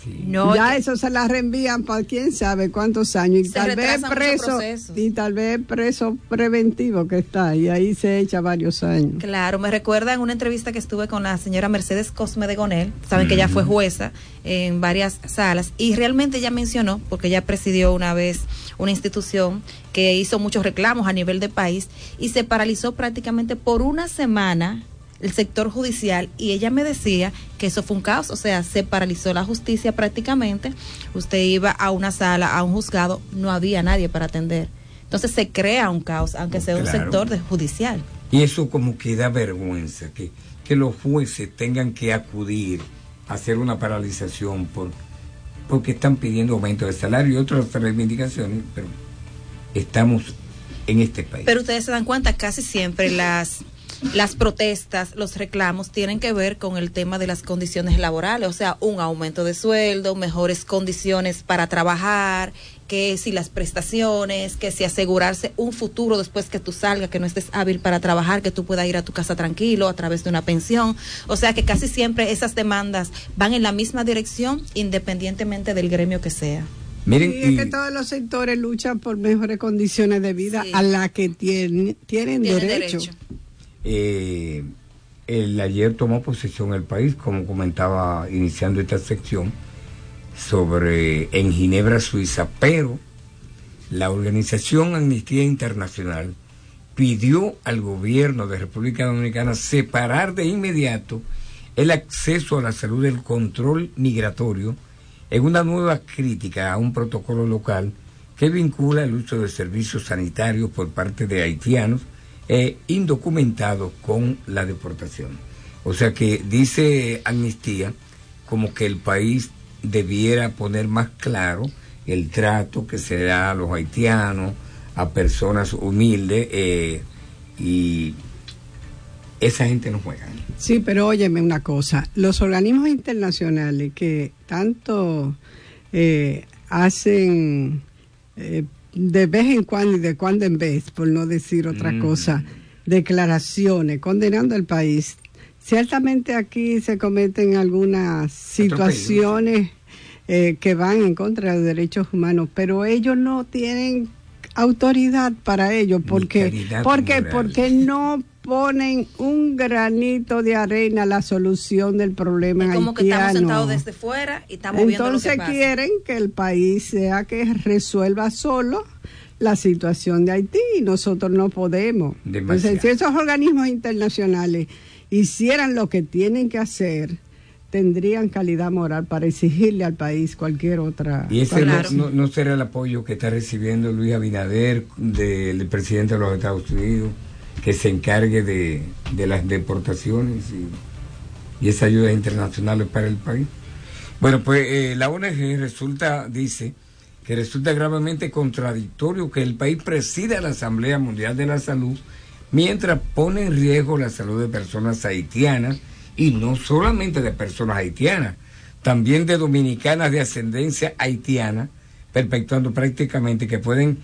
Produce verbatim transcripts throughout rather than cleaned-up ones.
Sí. No, ya que, eso se la reenvían para quién sabe cuántos años y se tal vez retrasan preso muchos procesos. y tal vez preso preventivo que está y ahí se echa varios años. Claro, me recuerda en una entrevista que estuve con la señora Mercedes Cosme de Gonel, saben que ella fue jueza en varias salas y realmente ella mencionó, porque ella presidió una vez una institución que hizo muchos reclamos a nivel de país y se paralizó prácticamente por una semana el sector judicial y ella me decía que eso fue un caos, o sea, se paralizó la justicia prácticamente, usted iba a una sala, a un juzgado, no había nadie para atender. Entonces se crea un caos, aunque sea un Claro. sector de judicial. Y eso como que da vergüenza, que, que los jueces tengan que acudir a hacer una paralización por, porque están pidiendo aumento de salario y otras reivindicaciones, pero estamos en este país. Pero ustedes se dan cuenta, casi siempre las... las protestas, los reclamos tienen que ver con el tema de las condiciones laborales, o sea, un aumento de sueldo, mejores condiciones para trabajar, que si las prestaciones, que si asegurarse un futuro después que tú salgas, que no estés hábil para trabajar, que tú puedas ir a tu casa tranquilo a través de una pensión, o sea que casi siempre esas demandas van en la misma dirección independientemente del gremio que sea. Miren, Sí, y, es que todos los sectores luchan por mejores condiciones de vida Sí. a las que tienen, tienen, Tienen derecho. derecho. Eh, el ayer tomó posesión el país, como comentaba iniciando esta sección, sobre en Ginebra, Suiza, pero la organización Amnistía Internacional pidió al gobierno de República Dominicana separar de inmediato el acceso a la salud del control migratorio en una nueva crítica a un protocolo local que vincula el uso de servicios sanitarios por parte de haitianos e indocumentados con la deportación. O sea que dice Amnistía como que el país debiera poner más claro el trato que se da a los haitianos, a personas humildes, eh, y esa gente no juega. Sí, pero óyeme una cosa, los organismos internacionales que tanto eh, hacen eh, de vez en cuando y de cuando en vez, por no decir otra mm. cosa, declaraciones condenando al país, ciertamente aquí se cometen algunas situaciones eh, que van en contra de los derechos humanos, pero ellos no tienen autoridad para ello, porque porque porque no ponen un granito de arena a la solución del problema haitiano. Como que estamos sentados desde fuera y estamos viendo lo que pasa. Entonces quieren que el país sea que resuelva solo la situación de Haití y nosotros no podemos. Entonces, si esos organismos internacionales hicieran lo que tienen que hacer, tendrían calidad moral para exigirle al país cualquier otra. Y ese claro. no, no será el apoyo que está recibiendo Luis Abinader del de, presidente de los Estados Unidos, que se encargue de, de las deportaciones y, y esas ayudas internacionales para el país. Bueno, pues eh, la O N G resulta, dice, que resulta gravemente contradictorio que el país presida la Asamblea Mundial de la Salud mientras pone en riesgo la salud de personas haitianas, y no solamente de personas haitianas, también de dominicanas de ascendencia haitiana, perpetuando prácticamente que pueden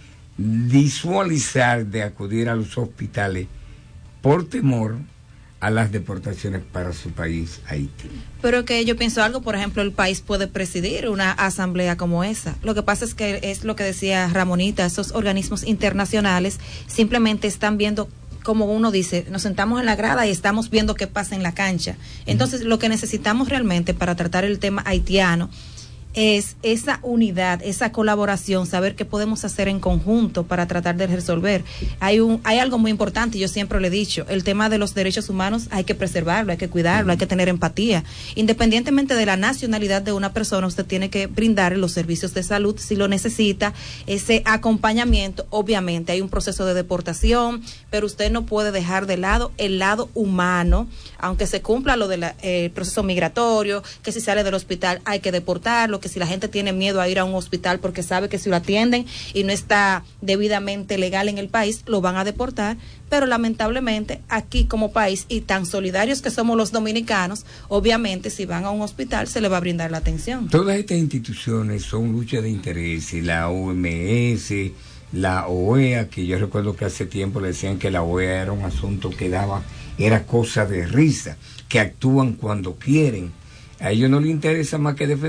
visualizar de acudir a los hospitales por temor a las deportaciones para su país, Haití. Pero que yo pienso algo, por ejemplo, el país puede presidir una asamblea como esa. Lo que pasa es que es lo que decía Ramonita, esos organismos internacionales simplemente están viendo, como uno dice, nos sentamos en la grada y estamos viendo qué pasa en la cancha. Entonces, lo que necesitamos realmente para tratar el tema haitiano es esa unidad, esa colaboración, saber qué podemos hacer en conjunto para tratar de resolver. Hay un, hay algo muy importante, yo siempre le he dicho, el tema de los derechos humanos hay que preservarlo, hay que cuidarlo, hay que tener empatía. Independientemente de la nacionalidad de una persona, usted tiene que brindarle los servicios de salud si lo necesita, ese acompañamiento. Obviamente hay un proceso de deportación, pero usted no puede dejar de lado el lado humano, aunque se cumpla lo del eh, proceso migratorio, que si sale del hospital hay que deportarlo, que si la gente tiene miedo a ir a un hospital porque sabe que si lo atienden y no está debidamente legal en el país, lo van a deportar. Pero lamentablemente aquí como país, y tan solidarios que somos los dominicanos, obviamente si van a un hospital se le va a brindar la atención. Todas estas instituciones son luchas de intereses, la O M S, la O E A, que yo recuerdo que hace tiempo le decían que la O E A era un asunto que daba, era cosa de risa, que actúan cuando quieren. A ellos no les interesa más que defender